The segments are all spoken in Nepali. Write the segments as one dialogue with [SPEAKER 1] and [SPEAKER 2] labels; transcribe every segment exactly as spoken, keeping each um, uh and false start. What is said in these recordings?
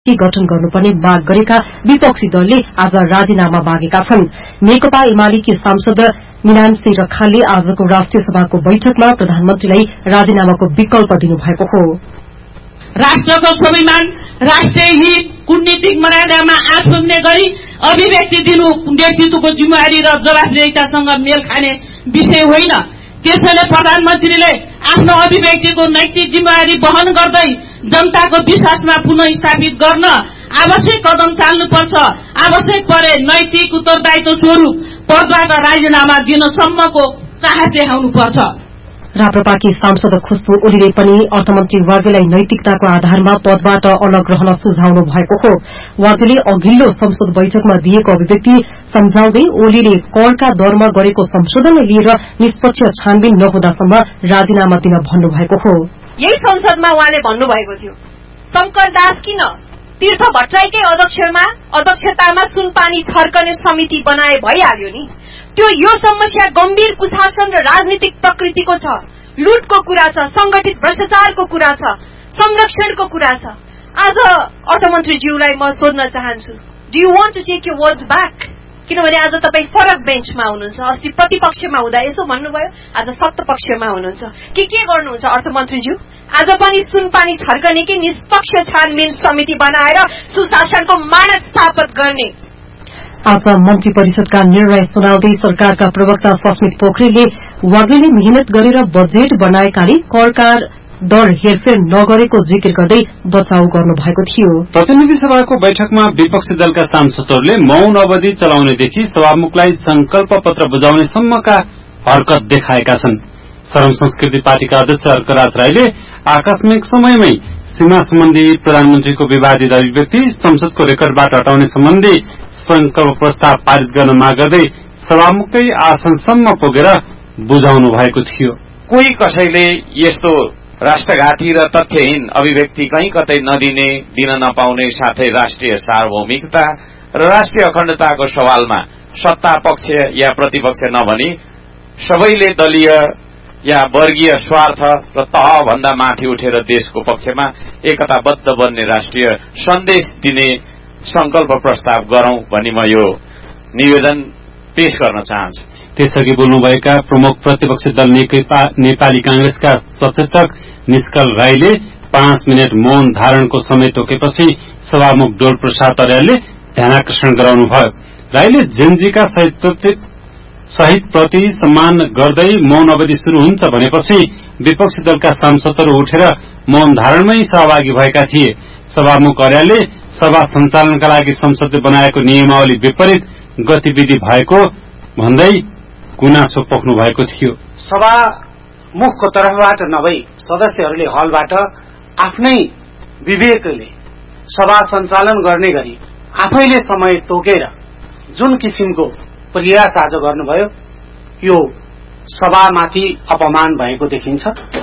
[SPEAKER 1] गठन गर्नुपर्ने माग गरेका विपक्षी दलले आज राजीनामा मागेका छन्। नेकपा एमालेकी सांसद मीनाक्षी रखालले आजको राष्ट्रिय सभाको बैठकमा प्रधानमन्त्रीलाई राजीनामाको विकल्प दिनुभएको हो।
[SPEAKER 2] राष्ट्रको स्वाभिमान, राष्ट्रिय हित, कूटनीतिक मर्यादामा आँच पुग्ने गरी अभिव्यक्ति दिनु नेतृत्वको जिम्मेवारी र जवाफदेहितासँग मेल खाने विषय होइन। त्यसैले प्रधानमन्त्रीले आफ्नो अभिव्यक्तिको नैतिक जिम्मेवारी वहन गर्दै जनताको विश्वासमा पुनः स्थापित गर्न आवश्यक कदम चाल्नुपर्छ। आवश्यक परे नैतिक उत्तरदायित्व स्वरूप पदबाट राजीनामा दिनसम्मको साहस देखाउनुपर्छ।
[SPEAKER 1] राप्रपाकी सांसद खुशबु ओलीले पनि अर्थमन्त्री वाग्लेलाई नैतिकताको आधारमा पदबाट अलग रहन सुझाउनु भएको हो। वाग्ले अघिल्लो संसद बैठकमा दिएको अभिव्यक्ति सम्झाउँदै ओलीले करका दरमा गरेको संशोधनलाई लिएर निष्पक्ष छानबिन नहुँदासम्म राजीनामा दिन भन्नुभएको हो।
[SPEAKER 3] यही संसदमा उहाँले भन्नुभएको थियो, शंकर दास किन तीर्थ भट्टराईकै अध्यक्षमा अध्यक्षतामा सुनपानी छर्कने समिति बनाए भइहाल्यो नि। त्यो यो समस्या गम्भीर कुशासन र राजनीतिक प्रकृतिको छ। लुटको कुरा छ, संगठित भ्रष्टाचारको कुरा छ, संरक्षणको कुरा छ। आज अर्थमन्त्रीज्यूलाई म सोध्न चाहन्छु, do you want to take your words back? किनभने आज तपाईँ फरक बेन्चमा हुनुहुन्छ। अस्ति प्रतिपक्षमा हुँदा यसो भन्नुभयो, आज सत्तापक्षमा हुनुहुन्छ। के के गर्नुहुन्छ अर्थमन्त्रीज्यू? आज पनि सुनपानी छर्कने कि निष्पक्ष छानबिन समिति बनाएर सुशासनको मानक स्थापित गर्ने?
[SPEAKER 1] आज मन्त्री परिषदका निर्णय सुनाउँदै सरकारका प्रवक्ता सस्मित पोखरेलले वाग्लेले मेहनत गरेर बजेट बनाएकाले करका दर हेरफेर नगरेको जिकिर गर्दै बचाउ गर्नुभएको थियो।
[SPEAKER 4] प्रतिनिधि सभाको बैठकमा विपक्षी दलका सांसदहरूले मौन अवधि चलाउनेदेखि सभामुखलाई संकल्प पत्र बुझाउनेसम्मका हरकत देखाएका छन्। श्रम संस्कृति पार्टीका अध्यक्ष अर्कराज राईले आकस्मिक समयमै सीमा सम्बन्धी प्रधानमन्त्रीको विवादित अभिव्यक्ति संसदको रेकर्डबाट हटाउने सम्बन्धी संकल्प प्रस्ताव पारित गर्न माग गर्दै सभामुखकै आसनसम्म पुगेर बुझाउनु भएको थियो।
[SPEAKER 5] कोही कसैले यस्तो राष्ट्रघाती र तथ्यहीन अभिव्यक्ति कहीँ कतै नदिने, दिन नपाउने, साथै राष्ट्रिय सार्वभौमिकता र राष्ट्रिय अखण्डताको सवालमा सत्ता पक्ष या प्रतिपक्ष नभनी सबैले दलीय या वर्गीय स्वार्थ र तहभन्दा माथि उठेर देशको पक्षमा एकताबद्ध बन्ने राष्ट्रिय सन्देश दिने संकल्प प्रस्ताव गरौं भनी म यो निवेदन पेश गर्न चाहन्छु।
[SPEAKER 4] त्यसअघि बोल्नुभएका प्रमुख प्रतिपक्षी दल नेपाली कांग्रेसका सचेतक निष्कल राईले पाँच मिनट मौन धारणको समय तोकेपछि सभामुख डोल प्रसाद अर्यालले ध्यानाकर्षण गराउनुभयो। राईले जेनजीका शहीद प्रति सम्मान गर्दै मौन अवधि शुरू हुन्छ भनेपछि विपक्षी दलका सांसदहरू उठेर मौन धारणमै सहभागी भएका थिए। सभामुख अर्यालले सभा सञ्चालनका लागि संसदले बनाएको नियमावली विपरीत गतिविधि भएको भन्दै गुनासो पोख्नु भएको थियो।
[SPEAKER 6] सभा मुखको तर्फबाट नभई सदस्यहरूले हलबाट आफ्नै विवेकले सभा सञ्चालन गर्ने गरी आफैले समय तोकेर जुन किसिमको प्रयास आज गर्नुभयो यो सभामाथि अपमान भएको देखिन्छ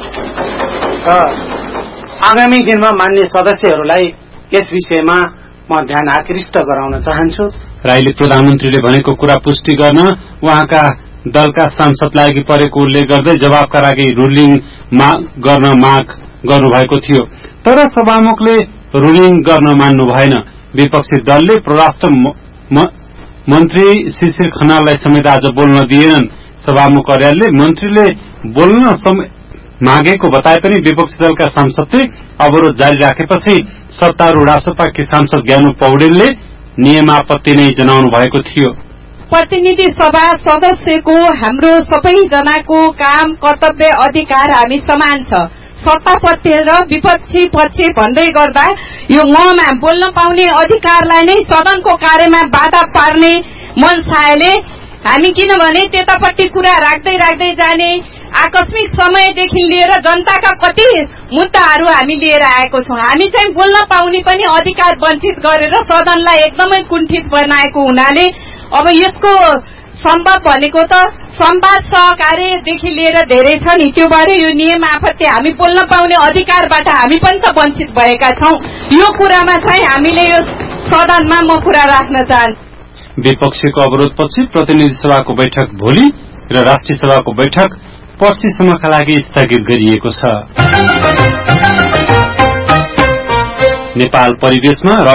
[SPEAKER 6] र आगामी दिनमा मान्य सदस्यहरूलाई यस विषयमा म ध्यान आकृष्ट गराउन चाहन्छु।
[SPEAKER 4] राईले प्रधानमन्त्रीले भनेको कुरा पुष्टि गर्न उहाँका दलका सांसदलाई अघि परेको उल्लेख गर्दै जवाबका लागि रुलिङ गर्न माग गर्नुभएको थियो। तर सभामुखले रुलिङ गर्न मान्नु भएन। विपक्षी दलले परराष्ट्र मन्त्री शिशिर खनाललाई समेत आज बोल्न दिएनन्। सभामुख अर्यालले मन्त्रीले बोल्न मागेको बताए पनि विपक्षी दलका सांसदले अवरोध जारी राखेपछि सत्तारूढ़ रासपाकी सांसद ज्ञानु पौडेलले नियमापत्ति नै जनाउनु भएको थियो।
[SPEAKER 7] प्रतिनिधि सभा सदस्यको हाम्रो सबैजनाको काम कर्तव्य अधिकार हामी समान छ। सत्ता पक्ष र विपक्षी पक्ष भन्दै गर्दा यो ममा बोल्न पाउने अधिकारलाई नै सदनको कार्यमा बाधा पार्ने मनसायले हामी किनभने त्यतापट्टि कुरा राख्दै राख्दै जाने आकस्मिक समयदेखि लिएर जनताका कति मुद्दाहरू हामी लिएर आएको छौं। हामी चाहिँ बोल्न पाउने पनि अधिकार वञ्चित गरेर सदनलाई एकदमै कुण्ठित बनाएको हुनाले अब यसको सम्भव भनेको त संवाद सहकार्यदेखि लिएर धेरै छ नि, त्यो बारे यो नियम आपत्ति हामी बोल्न पाउने अधिकारबाट हामी पनि त वञ्चित भएका छौं। यो कुरामा चाहिँ हामीले यो सदनमा म कुरा राख्न चाहन्छु।
[SPEAKER 4] विपक्षीको अवरोधपछि प्रतिनिधि सभाको बैठक भोलि र राष्ट्रिय सभाको बैठक पर्सिसम्मका लागि स्थगित गरिएको छ। नेपाल परिवेशमा